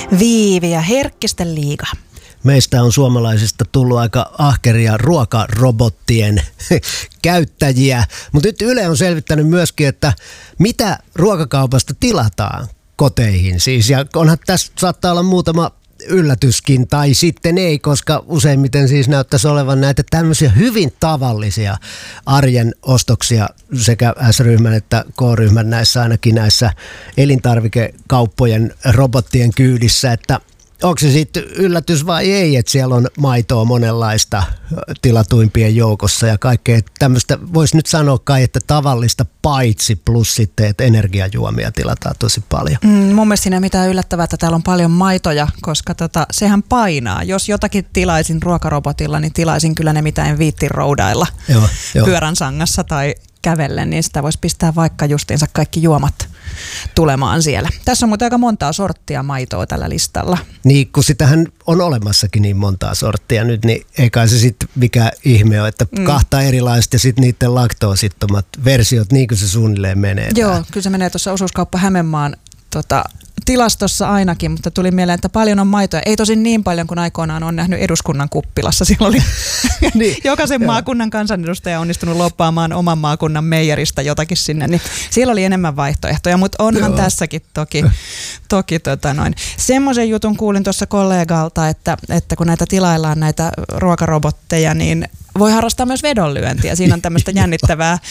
Viivi ja Herkkisten liiga. Meistä on suomalaisista tullut aika ahkeria ruokarobottien käyttäjiä, mutta nyt Yle on selvittänyt myöskin, että mitä ruokakaupasta tilataan koteihin siis. Ja onhan tässä saattaa olla muutama yllätyskin tai sitten ei, koska useimmiten siis näyttäisi olevan näitä tämmöisiä hyvin tavallisia arjen ostoksia sekä S-ryhmän että K-ryhmän ainakin näissä elintarvikekauppojen robottien kyydissä, että onko se sitten yllätys vai ei, että siellä on maitoa monenlaista tilatuimpien joukossa ja kaikkea tämmöistä, voisi nyt sanoa kai, että tavallista paitsi plus sitten, että energiajuomia tilataan tosi paljon. Mun mielestä siinä ei mitään yllättävää, että täällä on paljon maitoja, koska sehän painaa. Jos jotakin tilaisin ruokarobotilla, niin tilaisin kyllä ne mitä en viittin roudailla pyörän sangassa tai kävellen, niin sitä voisi pistää vaikka justiinsa kaikki juomat tulemaan siellä. Tässä on muuten aika montaa sorttia maitoa tällä listalla. Niin, kun sitähän on olemassakin niin montaa sorttia nyt, niin ei kai se sitten mikä ihme on, että kahta erilaista ja sitten niiden laktoosittomat versiot, niin kuin se suunnilleen menee. Joo, kyllä se menee tuossa osuuskauppa Hämeenmaan tilastossa ainakin, mutta tuli mieleen, että paljon on maitoja. Ei tosin niin paljon kuin aikoinaan on nähnyt eduskunnan kuppilassa. Siellä oli niin, jokaisen maakunnan kansanedustaja onnistunut loppaamaan oman maakunnan meijeristä jotakin sinne. Niin siellä oli enemmän vaihtoehtoja, mutta onhan tässäkin toki semmoisen jutun kuulin tuossa kollegalta, että kun näitä tilaillaan näitä ruokarobotteja, niin voi harrastaa myös vedonlyöntiä. Siinä on tämmöistä jännittävää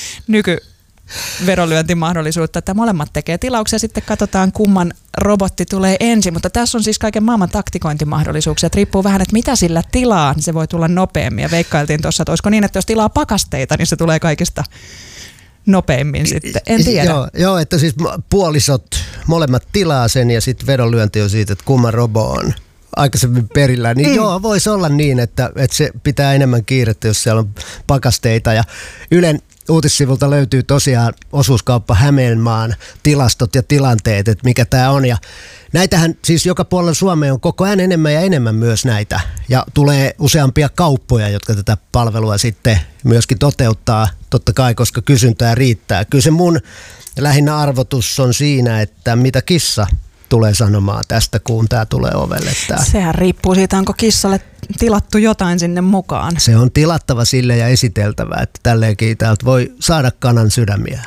vedonlyöntimahdollisuutta, että molemmat tekee tilauksia, sitten katsotaan kumman robotti tulee ensin, mutta tässä on siis kaiken maailman taktikointimahdollisuuksia, että riippuu vähän, että mitä sillä tilaa, niin se voi tulla nopeammin ja veikkailtiin tuossa, että olisiko niin, että jos tilaa pakasteita, niin se tulee kaikista nopeammin sitten, en tiedä. Joo, että siis puolisot molemmat tilaa sen ja sitten vedonlyönti on siitä, että kumman robo on aikaisemmin perillä, niin voisi olla niin, että se pitää enemmän kiirettä, jos siellä on pakasteita ja Ylen uutissivulta löytyy tosiaan osuuskauppa Hämeenmaan tilastot ja tilanteet, että mikä tämä on. Ja näitähän siis joka puolella Suomea on koko ajan enemmän ja enemmän myös näitä. Ja tulee useampia kauppoja, jotka tätä palvelua sitten myöskin toteuttaa, totta kai, koska kysyntää riittää. Kyllä se mun lähinnä arvotus on siinä, että mitä kissa tulee sanomaan tästä, kun tämä tulee ovelle. Sehän riippuu siitä, onko kissalle tilattu jotain sinne mukaan. Se on tilattava sille ja esiteltävä, että tälleenkin täältä voi saada kanan sydämiä.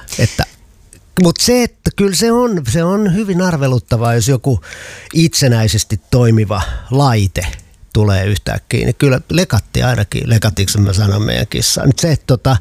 Mutta se, että kyllä se on hyvin arveluttavaa, jos joku itsenäisesti toimiva laite tulee yhtäkkiä. Niin kyllä lekatti ainakin, lekatiksi mä sanon meidän kissaan. Nyt se, että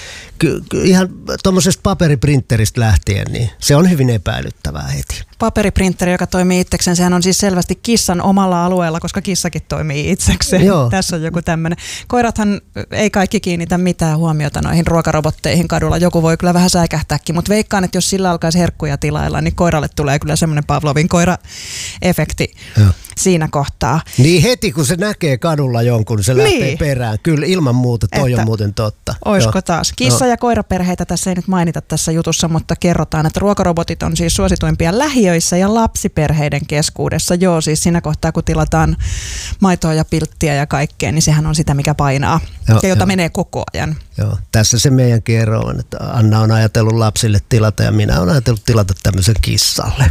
ihan tuommoisesta paperiprinteristä lähtien, niin se on hyvin epäilyttävää heti. Paperiprinteri, joka toimii itsekseen, sehän on siis selvästi kissan omalla alueella, koska kissakin toimii itsekseen. Joo. Tässä on joku tämmöinen. Koirathan ei kaikki kiinnitä mitään huomiota noihin ruokarobotteihin kadulla. Joku voi kyllä vähän säikähtääkin, mutta veikkaan, että jos sillä alkaisi herkkuja tilailla, niin koiralle tulee kyllä semmoinen Pavlovin koira-efekti siinä kohtaa. Niin heti kun se näkee kadulla jonkun, se lähtee perään. Kyllä ilman muuta, toi on muuten totta. Oisko taas? Kissa- ja koiraperheitä tässä ei nyt mainita tässä jutussa, mutta kerrotaan, että ruokarobotit on siis suosituimpia lähiöissä ja lapsiperheiden keskuudessa. Joo, siis siinä kohtaa, kun tilataan maitoa ja pilttiä ja kaikkea, niin sehän on sitä, mikä painaa ja jota menee koko ajan. Joo, tässä se meidänkin ero on, että Anna on ajatellut lapsille tilata ja minä olen ajatellut tilata tämmöisen kissalle.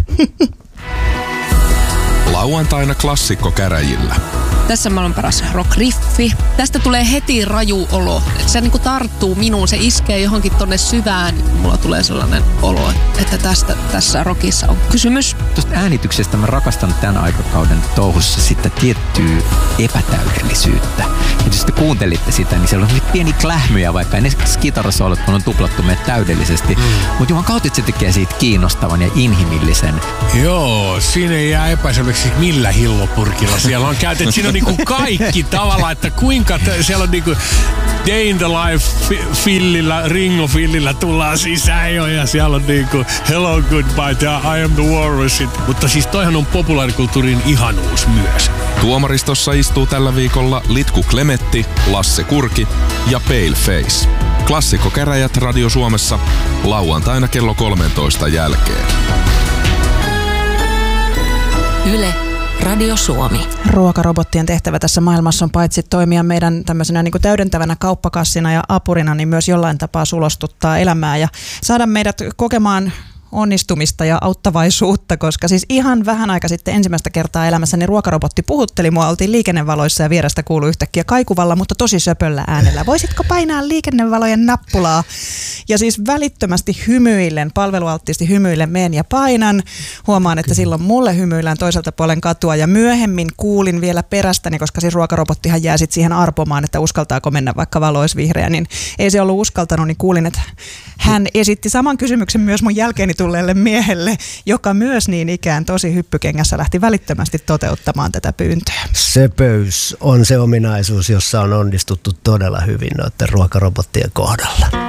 Lauantaina klassikkokäräjillä. Tässä on maailman paras rock-riffi. Tästä tulee heti raju olo. Se niinku tarttuu minuun, se iskee johonkin tonne syvään. Mulla tulee sellainen olo, että tässä rockissa on kysymys. Tuosta äänityksestä mä rakastan tämän aikakauden touhussa sitten tiettyä epätäydellisyyttä. Ja jos te kuuntelitte sitä, niin siellä on pieni klähmyjä, vaikka ne kitarasoolot on tuplattu meidät täydellisesti. Mutta Juhan Kautitse tekee siitä kiinnostavan ja inhimillisen. Joo, siinä ei jää epäselväksi millä hillopurkilla siellä on käytetty. Siinä on niinku kaikki tavallaan, että kuinka siellä on niinku Day in the Life fillillä, Ringo fillillä tullaan sisään jo ja siellä on niinku Hello Goodbye ja I am the Walrus. Mutta siis toihan on populaarikulttuurin ihanuus myös. Tuomaristossa istuu tällä viikolla Litku Klemetti, Lasse Kurki ja Paleface. Klassikkokäräjät Radio Suomessa lauantaina kello 13 jälkeen. Yle Radio Suomi. Ruokarobottien tehtävä tässä maailmassa on paitsi toimia meidän tämmöisenä niin kuin täydentävänä kauppakassina ja apurina, niin myös jollain tapaa sulostuttaa elämää ja saada meidät kokemaan onnistumista ja auttavaisuutta, koska siis ihan vähän aika sitten ensimmäistä kertaa elämässäni ruokarobotti puhutteli mua. Oltiin liikennevaloissa ja vierestä kuului yhtäkkiä kaikuvalla, mutta tosi söpöllä äänellä. Voisitko painaa liikennevalojen nappulaa? Ja siis välittömästi hymyillen, palvelualttiisti hymyillen menen ja painan. Huomaan, että silloin mulle hymyillään toiselta puolen katua ja myöhemmin kuulin vielä perästäni, koska siis ruokarobottihan jää sitten siihen arpomaan, että uskaltaako mennä, vaikka valo olisi vihreä, niin ei se ollut uskaltanut, niin kuulin, että hän esitti saman kysymyksen myös mun jälkeeni tulleelle miehelle, joka myös niin ikään tosi hyppykengässä lähti välittömästi toteuttamaan tätä pyyntöä. Söpöys on se ominaisuus, jossa on onnistuttu todella hyvin noiden ruokarobottien kohdalla.